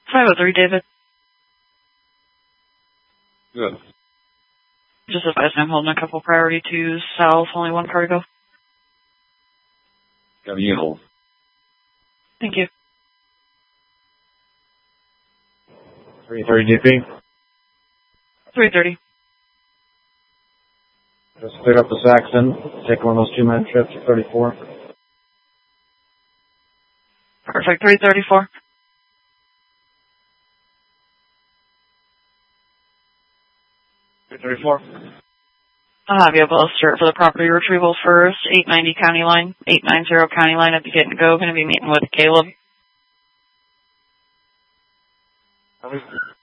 503, David. Good. Just advise I'm holding a couple priority twos south, only one car to go. Got you hold. Thank you. 330 DP. 330. Just cleared up the Saxon. Take one of those 2-man trips at 34. Perfect, 334. I'll have you able to start for the property retrieval first. 890 county line. 890 county line at the get and go. Going to be meeting with Caleb.